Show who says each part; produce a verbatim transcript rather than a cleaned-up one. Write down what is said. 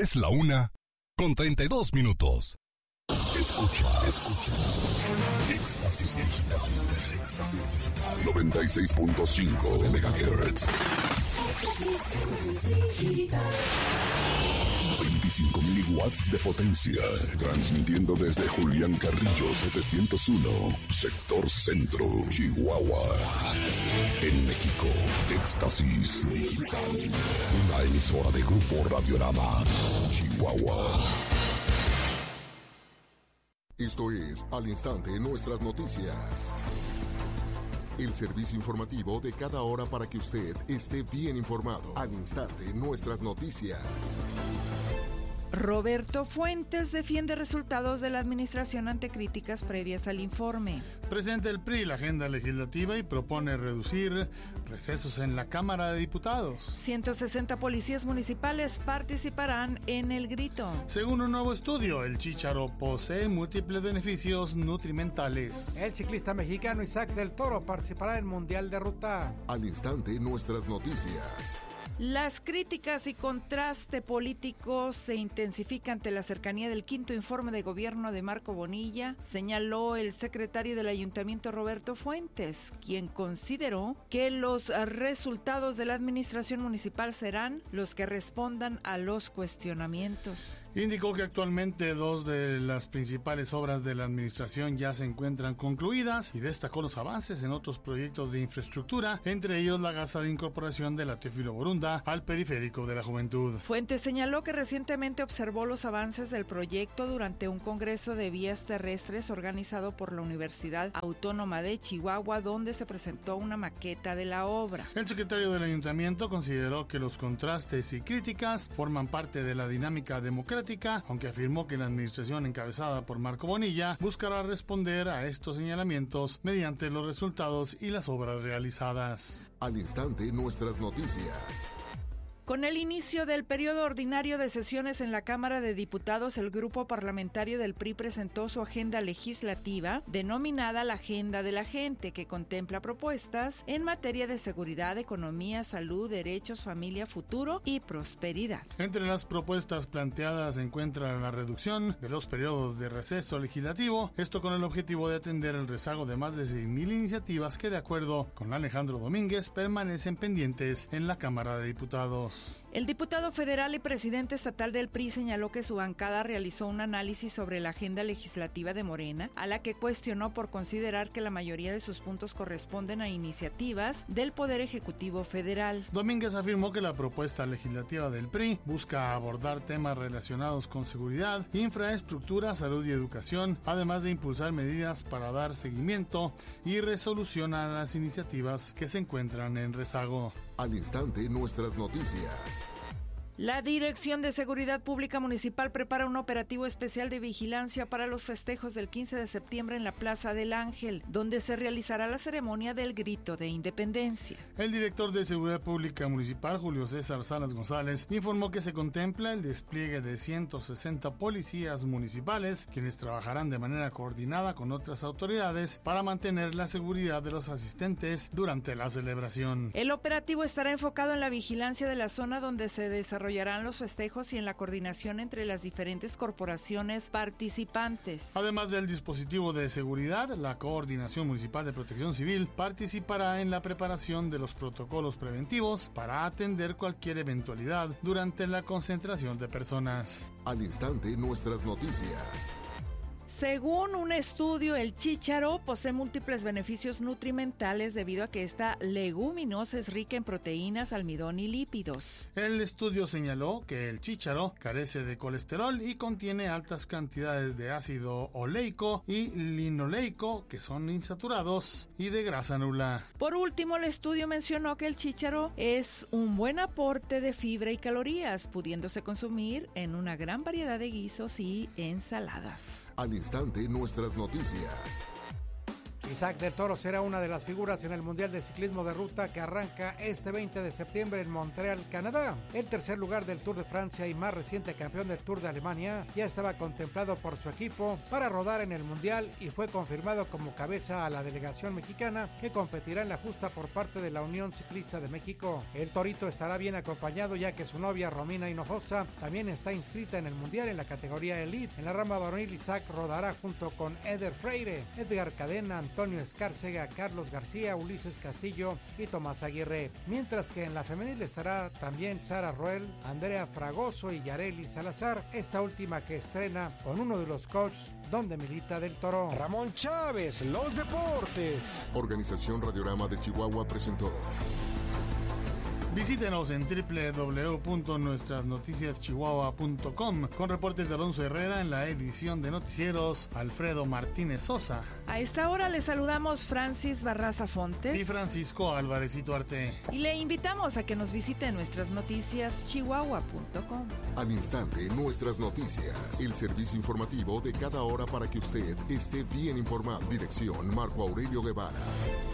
Speaker 1: Es la una con treinta y dos minutos. Escucha, escucha. Éxtasis digital. Éxtasis digital. noventa y seis punto cinco de megahertz. veinticinco mil watts de potencia. Transmitiendo desde Julián Carrillo setecientos uno, sector centro, Chihuahua. En México, Éxtasis Digital. Una emisora de Grupo Radiorama, Chihuahua. Esto es Al Instante Nuestras Noticias. El servicio informativo de cada hora para que usted esté bien informado. Al Instante Nuestras Noticias.
Speaker 2: Roberto Fuentes defiende resultados de la administración ante críticas previas al informe.
Speaker 3: Presenta el P R I la agenda legislativa y propone reducir recesos en la Cámara de Diputados.
Speaker 2: ciento sesenta policías municipales participarán en el grito.
Speaker 3: Según un nuevo estudio, el chícharo posee múltiples beneficios nutrimentales.
Speaker 4: El ciclista mexicano Isaac del Toro participará en Mundial de Ruta.
Speaker 1: Al Instante Nuestras Noticias.
Speaker 2: Las críticas y contraste político se intensifican ante la cercanía del quinto informe de gobierno de Marco Bonilla, señaló el secretario del Ayuntamiento Roberto Fuentes, quien consideró que los resultados de la administración municipal serán los que respondan a los cuestionamientos.
Speaker 3: Indicó que actualmente dos de las principales obras de la administración ya se encuentran concluidas y destacó los avances en otros proyectos de infraestructura, entre ellos la gasa de incorporación de la Teófilo Borunda al periférico de la juventud.
Speaker 2: Fuentes señaló que recientemente observó los avances del proyecto durante un congreso de vías terrestres organizado por la Universidad Autónoma de Chihuahua, donde se presentó una maqueta de la obra.
Speaker 3: El secretario del ayuntamiento consideró que los contrastes y críticas forman parte de la dinámica democrática, aunque afirmó que la administración encabezada por Marco Bonilla buscará responder a estos señalamientos mediante los resultados y las obras realizadas.
Speaker 1: Al Instante Nuestras Noticias.
Speaker 2: Con el inicio del periodo ordinario de sesiones en la Cámara de Diputados, el grupo parlamentario del P R I presentó su agenda legislativa, denominada la Agenda de la Gente, que contempla propuestas en materia de seguridad, economía, salud, derechos, familia, futuro y prosperidad.
Speaker 3: Entre las propuestas planteadas se encuentra la reducción de los periodos de receso legislativo, esto con el objetivo de atender el rezago de más de seis mil iniciativas que, de acuerdo con Alejandro Domínguez, permanecen pendientes en la Cámara de Diputados.
Speaker 2: El diputado federal y presidente estatal del P R I señaló que su bancada realizó un análisis sobre la agenda legislativa de Morena, a la que cuestionó por considerar que la mayoría de sus puntos corresponden a iniciativas del Poder Ejecutivo Federal.
Speaker 3: Domínguez afirmó que la propuesta legislativa del P R I busca abordar temas relacionados con seguridad, infraestructura, salud y educación, además de impulsar medidas para dar seguimiento y resolución a las iniciativas que se encuentran en rezago.
Speaker 1: Al Instante Nuestras Noticias.
Speaker 2: La Dirección de Seguridad Pública Municipal prepara un operativo especial de vigilancia para los festejos del quince de septiembre en la Plaza del Ángel, donde se realizará la ceremonia del Grito de Independencia.
Speaker 3: El director de Seguridad Pública Municipal, Julio César Salas González, informó que se contempla el despliegue de ciento sesenta policías municipales, quienes trabajarán de manera coordinada con otras autoridades para mantener la seguridad de los asistentes durante la celebración.
Speaker 2: El operativo estará enfocado en la vigilancia de la zona donde se desarrollarán los festejos y en la coordinación entre las diferentes corporaciones participantes.
Speaker 3: Además del dispositivo de seguridad, la Coordinación Municipal de Protección Civil participará en la preparación de los protocolos preventivos para atender cualquier eventualidad durante la concentración de personas.
Speaker 1: Al Instante Nuestras Noticias.
Speaker 2: Según un estudio, el chícharo posee múltiples beneficios nutrimentales debido a que esta leguminosa es rica en proteínas, almidón y lípidos.
Speaker 3: El estudio señaló que el chícharo carece de colesterol y contiene altas cantidades de ácido oleico y linoleico, que son insaturados, y de grasa nula.
Speaker 2: Por último, el estudio mencionó que el chícharo es un buen aporte de fibra y calorías, pudiéndose consumir en una gran variedad de guisos y ensaladas.
Speaker 1: Al Instante Nuestras Noticias.
Speaker 4: Isaac del Toro será una de las figuras en el Mundial de Ciclismo de Ruta que arranca este veinte de septiembre en Montreal, Canadá. El tercer lugar del Tour de Francia y más reciente campeón del Tour de Alemania ya estaba contemplado por su equipo para rodar en el Mundial y fue confirmado como cabeza a la delegación mexicana que competirá en la justa por parte de la Unión Ciclista de México. El Torito estará bien acompañado ya que su novia Romina Hinojosa también está inscrita en el Mundial en la categoría Elite. En la rama varonil, Isaac rodará junto con Eder Freire, Edgar Cadena, Antonio Escárcega, Carlos García, Ulises Castillo y Tomás Aguirre, mientras que en la femenil estará también Sara Roel, Andrea Fragoso y Yareli Salazar, esta última que estrena con uno de los coaches donde milita del Toro.
Speaker 5: Ramón Chávez, los deportes.
Speaker 1: Organización Radiorama de Chihuahua presentó.
Speaker 3: Visítenos en doble u doble u doble u punto nuestras noticias chihuahua punto com con reportes de Alonso Herrera en la edición de noticieros Alfredo Martínez Sosa.
Speaker 2: A esta hora le saludamos Francis Barraza Fontes
Speaker 3: y Francisco Álvarez Ituarte.
Speaker 2: Y le invitamos a que nos visite en nuestras noticias chihuahua punto com.
Speaker 1: Al instante, nuestras noticias. El servicio informativo de cada hora para que usted esté bien informado. Dirección Marco Aurelio Guevara.